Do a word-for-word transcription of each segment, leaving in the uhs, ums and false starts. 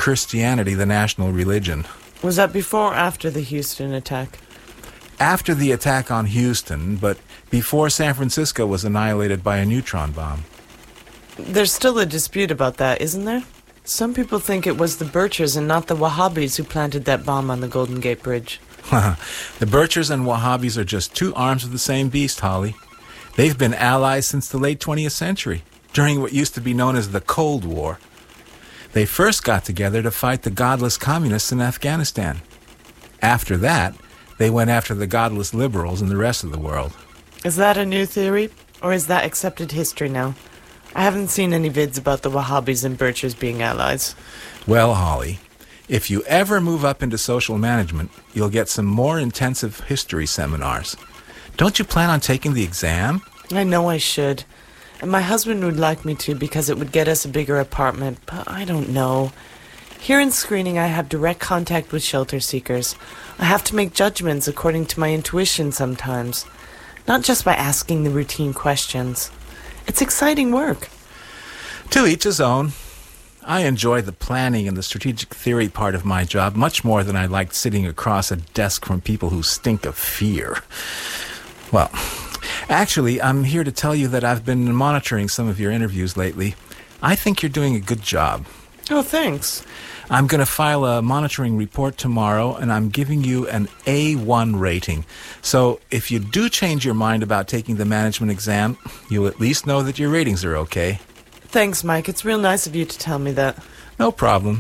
Christianity the national religion. Was that before or after the Houston attack? After the attack on Houston, but before San Francisco was annihilated by a neutron bomb. There's still a dispute about that, isn't there? Some people think it was the Birchers and not the Wahhabis who planted that bomb on the Golden Gate Bridge. The Birchers and Wahhabis are just two arms of the same beast, Holly. They've been allies since the late twentieth century, during what used to be known as the Cold War. They first got together to fight the godless communists in Afghanistan. After that, they went after the godless liberals in the rest of the world. Is that a new theory, or is that accepted history now? I haven't seen any vids about the Wahhabis and Birchers being allies. Well, Holly, if you ever move up into social management, you'll get some more intensive history seminars. Don't you plan on taking the exam? I know I should. And my husband would like me to because it would get us a bigger apartment, but I don't know. Here in screening, I have direct contact with shelter seekers. I have to make judgments according to my intuition sometimes, not just by asking the routine questions. It's exciting work. To each his own. I enjoy the planning and the strategic theory part of my job much more than I liked sitting across a desk from people who stink of fear. Well, actually, I'm here to tell you that I've been monitoring some of your interviews lately. I think you're doing a good job. Oh, thanks. I'm going to file a monitoring report tomorrow, and I'm giving you an A one rating. So if you do change your mind about taking the management exam, you'll at least know that your ratings are okay. Thanks, Mike. It's real nice of you to tell me that. No problem.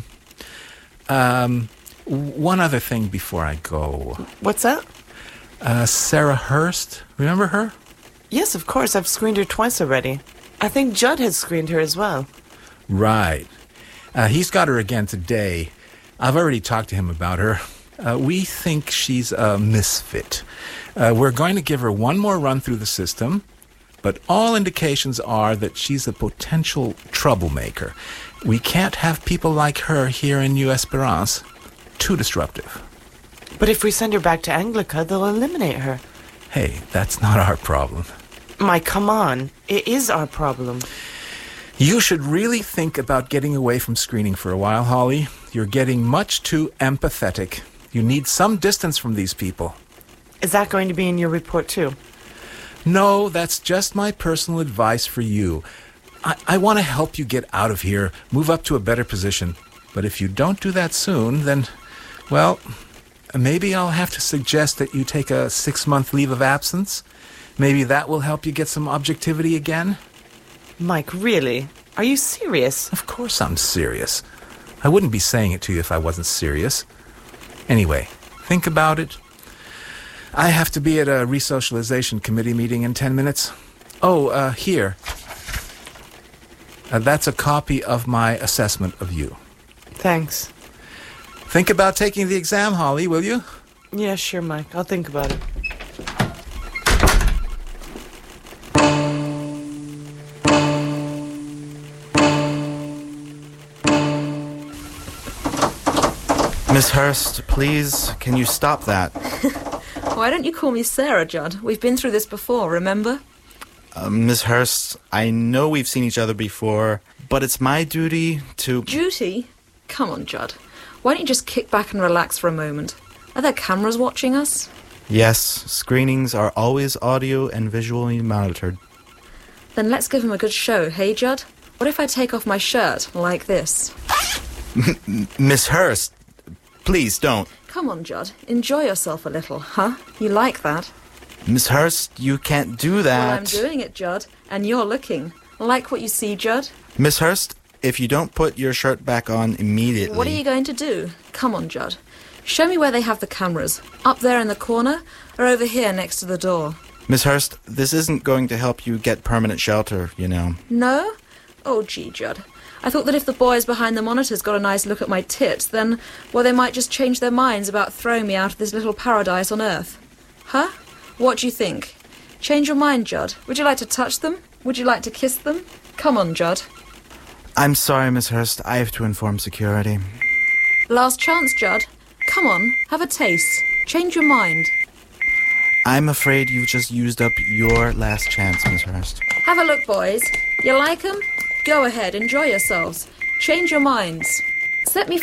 Um, one other thing before I go. What's that? Uh, Sarah Hurst. Remember her? Yes, of course. I've screened her twice already. I think Judd has screened her as well. Right. Uh, he's got her again today. I've already talked to him about her. Uh, we think she's a misfit. Uh, we're going to give her one more run through the system, but all indications are that she's a potential troublemaker. We can't have people like her here in New Esperance. Too disruptive. But if we send her back to Anglica, they'll eliminate her. Hey, that's not our problem. Mike, come on. It is our problem. You should really think about getting away from screening for a while, Holly. You're getting much too empathetic. You need some distance from these people. Is that going to be in your report, too? No, that's just my personal advice for you. I, I want to help you get out of here, move up to a better position. But if you don't do that soon, then, well, maybe I'll have to suggest that you take a six-month leave of absence. Maybe that will help you get some objectivity again. Mike, really? Are you serious? Of course I'm serious. I wouldn't be saying it to you if I wasn't serious. Anyway, think about it. I have to be at a resocialization committee meeting in ten minutes. Oh, uh, here. Uh, that's a copy of my assessment of you. Thanks. Think about taking the exam, Holly, will you? Yeah, sure, Mike. I'll think about it. Miss Hurst, please, can you stop that? Why don't you call me Sarah, Judd? We've been through this before, remember? Uh, Miss Hurst, I know we've seen each other before, but it's my duty to... Duty? Come on, Judd. Why don't you just kick back and relax for a moment? Are there cameras watching us? Yes, screenings are always audio and visually monitored. Then let's give him a good show, hey, Judd? What if I take off my shirt, like this? Miss Hurst, please don't. Come on, Judd. Enjoy yourself a little, huh? You like that? Miss Hurst, you can't do that. Well, I'm doing it, Judd, and you're looking. Like what you see, Judd? Miss Hurst, if you don't put your shirt back on immediately... What are you going to do? Come on, Judd. Show me where they have the cameras. Up there in the corner, or over here next to the door? Miss Hurst, this isn't going to help you get permanent shelter, you know. No? Oh, gee, Judd. I thought that if the boys behind the monitors got a nice look at my tits, then, well, they might just change their minds about throwing me out of this little paradise on Earth. Huh? What do you think? Change your mind, Judd. Would you like to touch them? Would you like to kiss them? Come on, Judd. I'm sorry, Miss Hurst. I have to inform security. Last chance, Judd. Come on, have a taste. Change your mind. I'm afraid you've just used up your last chance, Miss Hurst. Have a look, boys. You like 'em? Go ahead, enjoy yourselves. Change your minds. Set me